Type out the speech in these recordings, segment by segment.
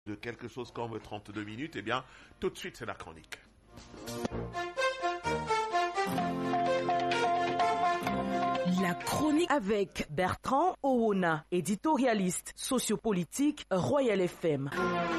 de quelque chose comme 32 minutes, eh bien, tout de suite, c'est la chronique. La chronique avec Bertrand Oona, éditorialiste sociopolitique, Royal FM.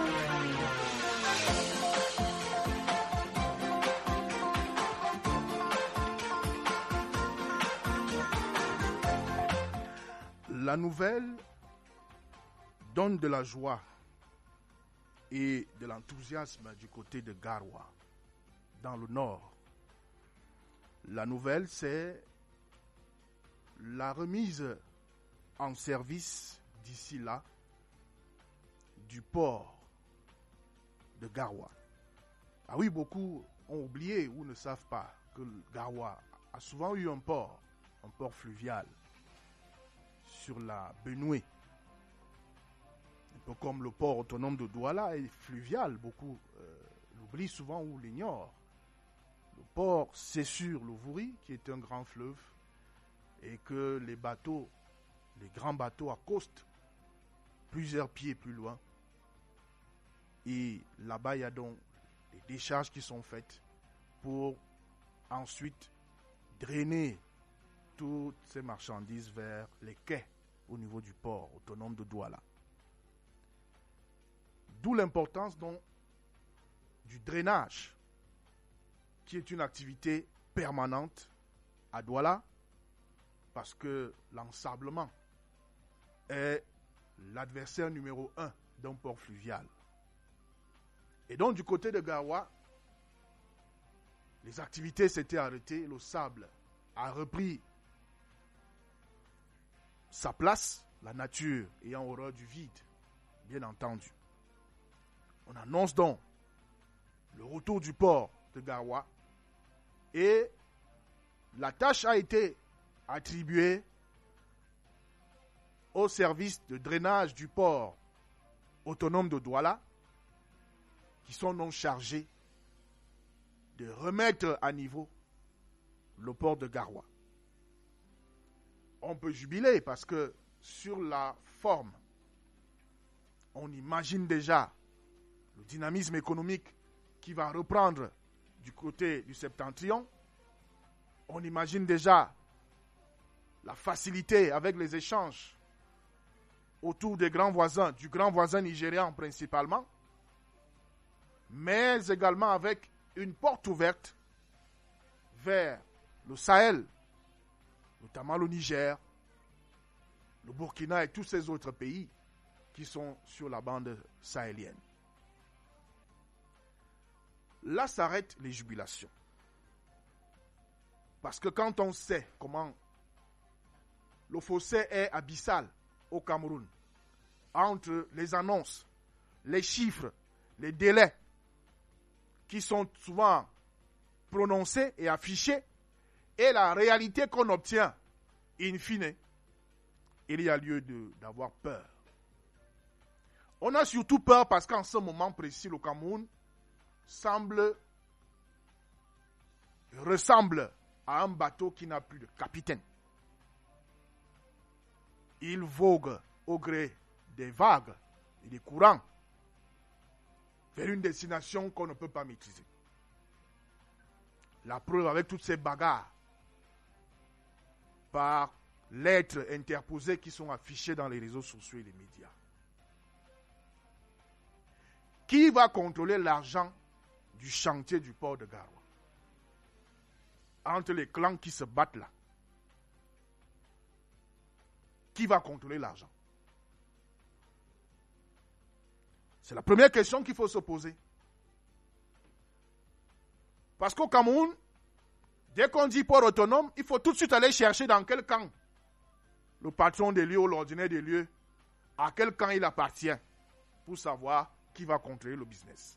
La nouvelle donne de la joie et de l'enthousiasme du côté de Garoua, dans le nord. La nouvelle, c'est la remise en service d'ici là du port de Garoua. Ah oui, beaucoup ont oublié ou ne savent pas que Garoua a souvent eu un port fluvial sur la Benoué. Un peu comme le port autonome de Douala est fluvial, beaucoup l'oublient souvent ou l'ignorent. Le port, c'est sur le Vouri, qui est un grand fleuve, et que les bateaux, les grands bateaux accostent plusieurs pieds plus loin. Et là-bas, il y a donc des décharges qui sont faites pour ensuite drainer toutes ces marchandises vers les quais au niveau du port autonome de Douala. D'où l'importance donc du drainage, qui est une activité permanente à Douala, parce que l'ensablement est l'adversaire numéro 1 d'un port fluvial. Et donc du côté de Garoua, les activités s'étaient arrêtées, le sable a repris sa place, la nature ayant horreur du vide, bien entendu. On annonce donc le retour du port de Garoua et la tâche a été attribuée au service de drainage du port autonome de Douala, qui sont donc chargés de remettre à niveau le port de Garoua. On peut jubiler parce que sur la forme, on imagine déjà le dynamisme économique qui va reprendre du côté du septentrion. On imagine déjà la facilité avec les échanges autour des grands voisins, du grand voisin nigérian principalement, mais également avec une porte ouverte vers le Sahel, notamment le Niger, le Burkina et tous ces autres pays qui sont sur la bande sahélienne. Là s'arrêtent les jubilations. Parce que quand on sait comment le fossé est abyssal au Cameroun, entre les annonces, les chiffres, les délais qui sont souvent prononcés et affichés, et la réalité qu'on obtient, in fine, il y a lieu d'avoir peur. On a surtout peur parce qu'en ce moment précis, le Cameroun ressemble à un bateau qui n'a plus de capitaine. Il vogue au gré des vagues et des courants vers une destination qu'on ne peut pas maîtriser. La preuve avec toutes ces bagarres par lettres interposées qui sont affichées dans les réseaux sociaux et les médias. Qui va contrôler l'argent du chantier du port de Garoua? Entre les clans qui se battent là. Qui va contrôler l'argent? C'est la première question qu'il faut se poser. Parce qu'au Cameroun, dès qu'on dit port autonome, il faut tout de suite aller chercher dans quel camp le patron des lieux ou l'ordinaire des lieux, à quel camp il appartient, pour savoir qui va contrôler le business.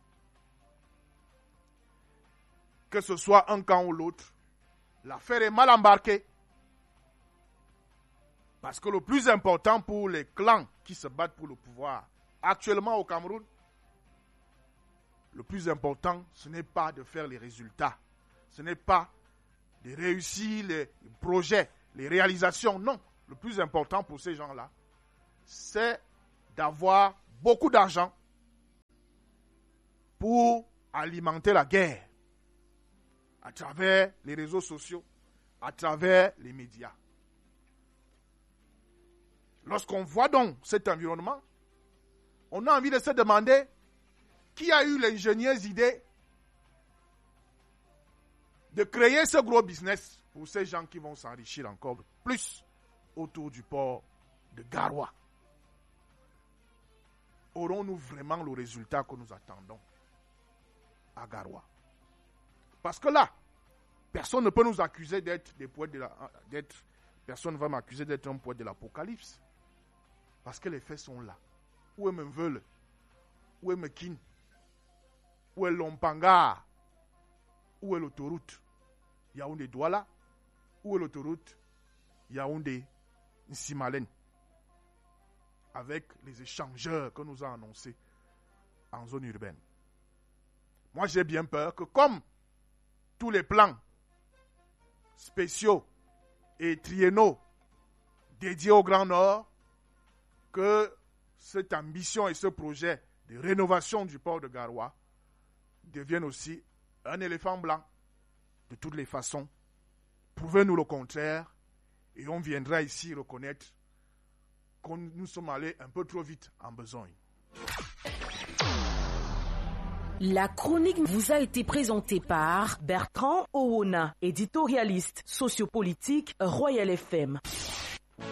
Que ce soit un camp ou l'autre, l'affaire est mal embarquée. Parce que le plus important pour les clans qui se battent pour le pouvoir actuellement au Cameroun, le plus important, ce n'est pas de faire les résultats. Ce n'est pas de réussir les projets, les réalisations. Non, le plus important pour ces gens-là, c'est d'avoir beaucoup d'argent pour alimenter la guerre à travers les réseaux sociaux, à travers les médias. Lorsqu'on voit donc cet environnement, on a envie de se demander qui a eu l'ingénieuse idée de créer ce gros business pour ces gens qui vont s'enrichir encore plus autour du port de Garoua. Aurons-nous vraiment le résultat que nous attendons à Garoua? Parce que là, personne ne peut nous accuser d'être des poètes personne ne va m'accuser d'être un poète de l'Apocalypse. Parce que les faits sont là. Où est Menvele? Où est Mekin? Où est Lompanga? Où est l'autoroute Yaoundé-Douala? Où est l'autoroute Yaoundé-Nsimalen? Avec les échangeurs que nous avons annoncés en zone urbaine. Moi, j'ai bien peur que comme tous les plans spéciaux et triennaux dédiés au Grand Nord, que cette ambition et ce projet de rénovation du port de Garoua deviennent aussi un éléphant blanc. De toutes les façons, prouvez-nous le contraire et on viendra ici reconnaître que nous sommes allés un peu trop vite en besogne. La chronique vous a été présentée par Bertrand Owona, éditorialiste sociopolitique Royal FM.